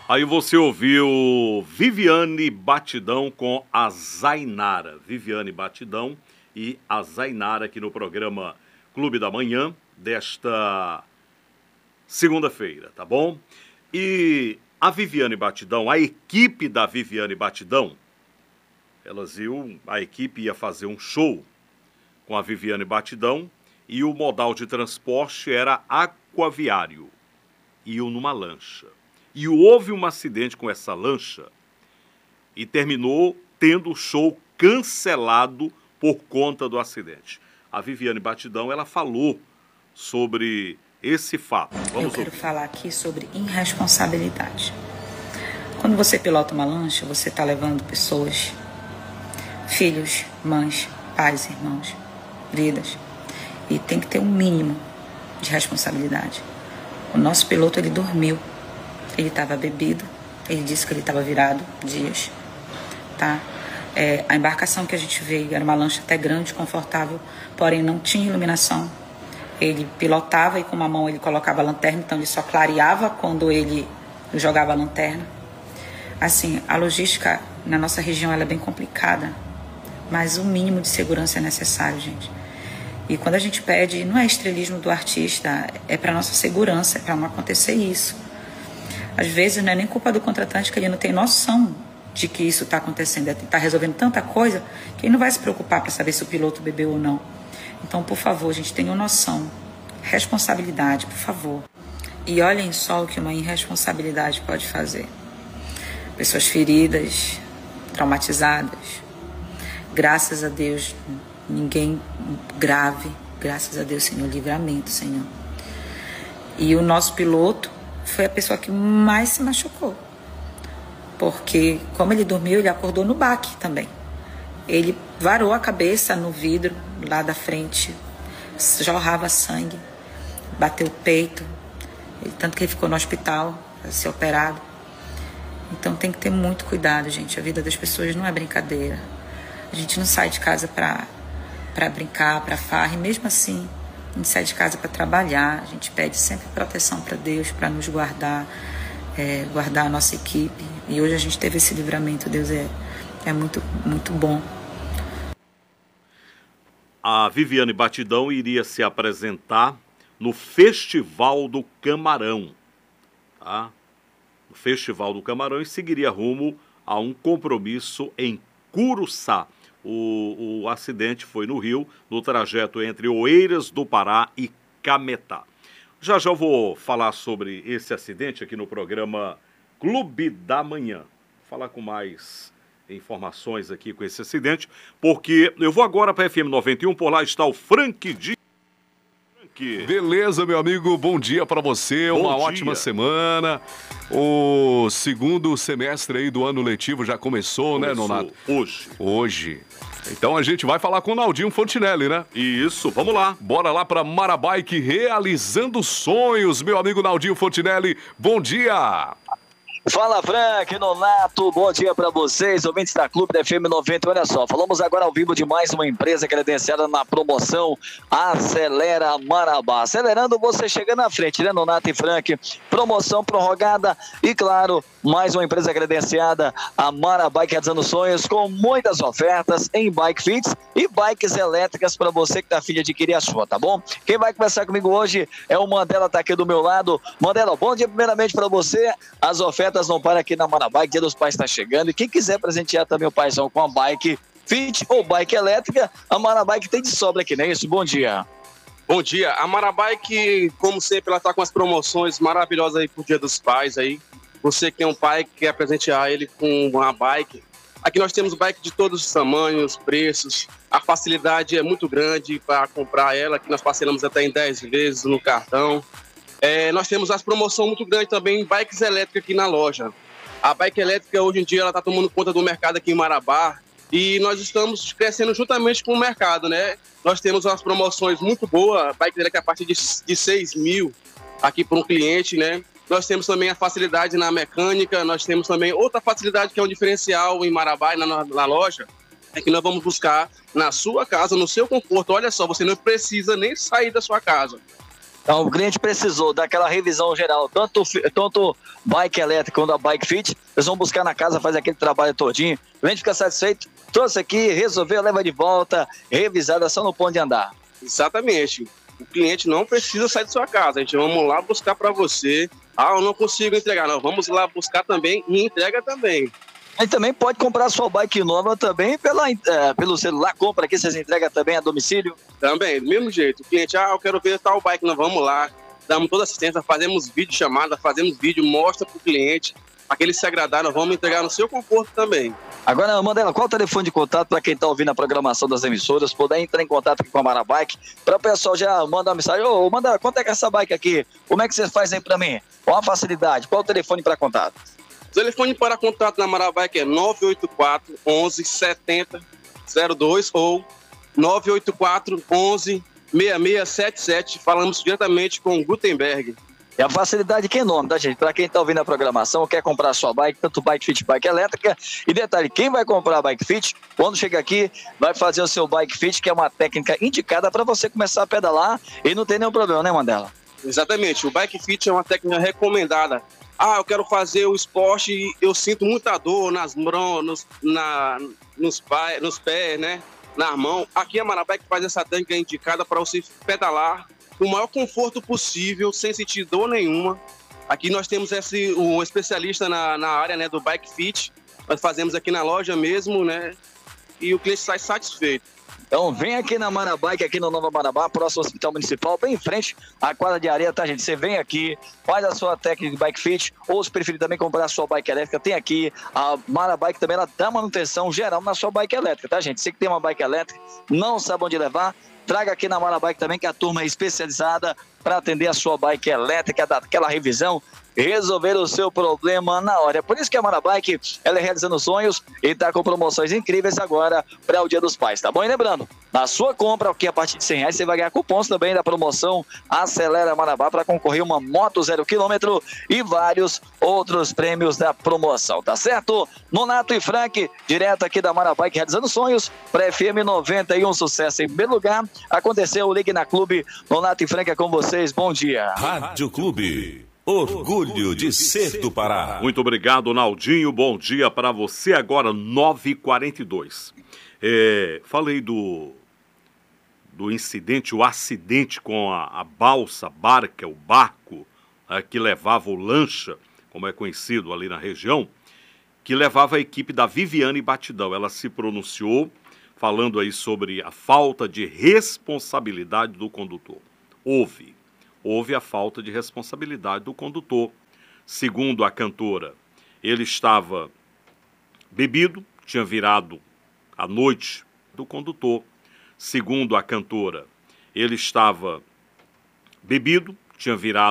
Aí você ouviu Viviane Batidão com a Zainara. Viviane Batidão e a Zainara aqui no programa Clube da Manhã desta segunda-feira, tá bom? E a Viviane Batidão, a equipe da Viviane Batidão, a equipe ia fazer um show com a Viviane Batidão e o modal de transporte era aquaviário. Iam numa lancha. E houve um acidente com essa lancha e terminou tendo o show cancelado por conta do acidente. A Viviane Batidão, ela falou sobre esse fato. Eu quero falar aqui sobre irresponsabilidade. Quando você pilota uma lancha, você está levando pessoas, filhos, mães, pais, irmãos, vidas. E tem que ter um mínimo de responsabilidade. O nosso piloto, ele dormiu. Ele estava bebido, ele disse que ele estava virado dias, tá? A embarcação que a gente veio era uma lancha até grande, confortável, porém não tinha iluminação. Ele pilotava e com uma mão ele colocava a lanterna, então ele só clareava quando ele jogava a lanterna. Assim, a logística na nossa região ela é bem complicada, mas o mínimo de segurança é necessário, gente. E quando a gente pede, não é estrelismo do artista, é para nossa segurança, é para não acontecer isso. Às vezes não é nem culpa do contratante, que ele não tem noção de que isso está acontecendo. Está resolvendo tanta coisa que ele não vai se preocupar para saber se o piloto bebeu ou não. Então, por favor, gente, tenham noção. Responsabilidade, por favor. E olhem só o que uma irresponsabilidade pode fazer. Pessoas feridas, traumatizadas. Graças a Deus, ninguém grave. Graças a Deus, Senhor, livramento, Senhor. E o nosso piloto foi a pessoa que mais se machucou. Porque, como ele dormiu, ele acordou no baque também. Ele varou a cabeça no vidro lá da frente, jorrava sangue, bateu o peito, tanto que ele ficou no hospital para ser operado. Então tem que ter muito cuidado, gente. A vida das pessoas não é brincadeira. A gente não sai de casa para brincar, para farra, e mesmo assim a gente sai de casa para trabalhar. A gente pede sempre proteção para Deus, para nos guardar, guardar a nossa equipe. E hoje a gente teve esse livramento. Deus é muito, muito bom. A Viviane Batidão iria se apresentar no Festival do Camarão, tá? No Festival do Camarão, e seguiria rumo a um compromisso em Curuçá. O acidente foi no Rio, no trajeto entre Oeiras do Pará e Cametá. Já eu vou falar sobre esse acidente aqui no programa Clube da Manhã. Vou falar com mais informações aqui com esse acidente, porque eu vou agora para a FM 91, por lá está o Frank Dias. Beleza, meu amigo, bom dia para você, uma ótima semana. O segundo semestre aí do ano letivo já começou, né, Nonato? Hoje. Então a gente vai falar com o Naldinho Fontinelli, né? Isso, vamos lá. Bora lá para Marabike realizando sonhos, meu amigo Naldinho Fontinelli. Bom dia! Fala, Frank, Nonato, bom dia para vocês, ouvintes da Clube da FM 90. Olha só, falamos agora ao vivo de mais uma empresa credenciada na promoção Acelera Marabá. Acelerando, você chega na frente, né, Nonato e Frank? Promoção prorrogada e, claro, mais uma empresa credenciada, a Marabike realizando sonhos, com muitas ofertas em bike fits e bikes elétricas para você que tá afim de adquirir a sua, tá bom? Quem vai conversar comigo hoje é o Mandela, tá aqui do meu lado. Mandela, bom dia primeiramente para você. As ofertas não param aqui na Marabike, Dia dos Pais está chegando, e quem quiser presentear também o paizão com a bike fit ou bike elétrica, a Marabike tem de sobra aqui, não é isso? Bom dia. Bom dia. A Marabike, como sempre, ela está com as promoções maravilhosas aí pro Dia dos Pais aí. Você que tem um pai que quer presentear ele com uma bike. Aqui nós temos bike de todos os tamanhos, preços. A facilidade é muito grande para comprar ela, que nós parcelamos até em 10 vezes no cartão. Nós temos as promoções muito grandes também em bikes elétricas aqui na loja. A bike elétrica hoje em dia ela está tomando conta do mercado aqui em Marabá e nós estamos crescendo juntamente com o mercado, né? Nós temos umas promoções muito boas, a bike elétrica a partir de 6 mil aqui para um cliente, né? Nós temos também a facilidade na mecânica, nós temos também outra facilidade que é um diferencial em Marabá e na loja, é que nós vamos buscar na sua casa, no seu conforto. Olha só, você não precisa nem sair da sua casa. Então, o cliente precisou daquela revisão geral, tanto bike elétrica quanto a bike fit, eles vão buscar na casa, faz aquele trabalho todinho, o cliente fica satisfeito, trouxe aqui, resolveu, leva de volta, revisada só no ponto de andar. Exatamente. O cliente não precisa sair de sua casa, a gente vamos lá buscar para você. Ah, eu não consigo entregar, não, vamos lá buscar também e entrega também. A gente também pode comprar a sua bike nova também pelo celular, compra aqui, vocês entregam também a domicílio? Também, do mesmo jeito. O cliente, eu quero ver tal bike, nós vamos lá, damos toda assistência, fazemos vídeo chamada, fazemos vídeo, mostra para o cliente, para que ele se agradar, nós vamos entregar no seu conforto também. Agora, Mandela, qual o telefone de contato para quem está ouvindo a programação das emissoras, poder entrar em contato aqui com a Marabike, para o pessoal já mandar uma mensagem, Mandela, quanto é que é essa bike aqui? Como é que você faz aí para mim? Qual a facilidade? Qual o telefone para contato? O telefone para contato na Marabike é 984 11 70 02 ou 984 11 6677. Falamos diretamente com o Gutenberg. E a facilidade que é enorme, tá, gente? Para quem tá ouvindo a programação, quer comprar a sua bike, tanto bike fit, bike elétrica. E detalhe, quem vai comprar a bike fit, quando chega aqui, vai fazer o seu bike fit, que é uma técnica indicada para você começar a pedalar e não ter nenhum problema, né, Mandela? Exatamente. O bike fit é uma técnica recomendada. Eu quero fazer o esporte e eu sinto muita dor nas mãos, nos pés, né? Na mão. Aqui a Marabike faz essa técnica indicada para você pedalar com o maior conforto possível, sem sentir dor nenhuma. Aqui nós temos um especialista na área, né, do bike fit. Nós fazemos aqui na loja mesmo, né? E o cliente sai satisfeito. Então vem aqui na Marabike, aqui no Nova Marabá, próximo ao Hospital Municipal, bem em frente à quadra de areia, tá, gente? Você vem aqui, faz a sua técnica de bike fit, ou se preferir também comprar a sua bike elétrica, tem aqui a Marabike também, ela dá manutenção geral na sua bike elétrica, tá, gente? Você que tem uma bike elétrica, não sabe onde levar, traga aqui na Marabike também, que a turma é especializada para atender a sua bike elétrica, dar aquela revisão, resolver o seu problema na hora. É por isso que a Marabike, ela é realizando sonhos e está com promoções incríveis agora para o Dia dos Pais, tá bom? E lembrando, na sua compra, que a partir de R$100 você vai ganhar cupons também da promoção Acelera Marabá para concorrer uma moto 0 km e vários outros prêmios da promoção, tá certo? Nonato e Frank, direto aqui da Marabike, realizando sonhos para FM 91, sucesso em primeiro lugar. Aconteceu o Ligue na Clube, Nonato e Frank é com vocês, bom dia. Rádio Clube, orgulho de ser do Pará. Muito obrigado, Naldinho, bom dia para você, agora 9h42. Falei do incidente, o acidente com a balsa, a barca, o barco, que levava o lancha, como é conhecido ali na região, que levava a equipe da Viviane Batidão. Ela se pronunciou falando aí sobre a falta de responsabilidade do condutor. Houve a falta de responsabilidade do condutor. Segundo a cantora, ele estava bebido, tinha virado a noite do condutor. Segundo a cantora, ele estava bebido, tinha virado